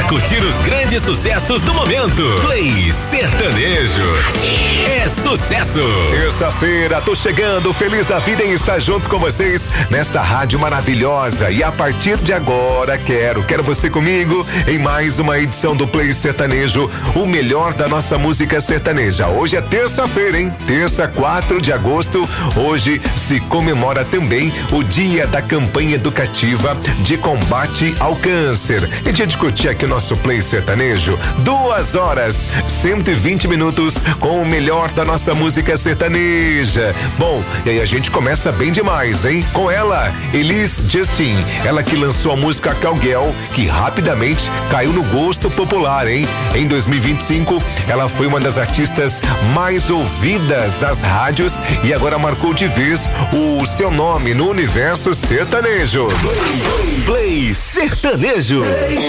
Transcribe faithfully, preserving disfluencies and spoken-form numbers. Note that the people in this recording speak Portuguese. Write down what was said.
curtir os grandes sucessos do momento. Play Sertanejo. É sucesso. Terça-feira, tô chegando, feliz da vida em estar junto com vocês nesta rádio maravilhosa. E a partir de agora, quero, quero você comigo em mais uma edição do Play Sertanejo, o melhor da nossa música sertaneja. Hoje é terça-feira, hein? Terça, quatro de agosto. Hoje se comemora também o dia da campanha educativa de combate ao câncer. E de discutir aqui nosso Play Sertanejo, duas horas, cento e vinte minutos com o melhor da nossa música sertaneja. Bom, e aí a gente começa bem demais, hein? Com ela, Elis Justin, ela que lançou a música Cowgirl, que rapidamente caiu no gosto popular, hein? Em dois mil e vinte e cinco, ela foi uma das artistas mais ouvidas das rádios e agora marcou de vez o seu nome no universo sertanejo. Play Sertanejo.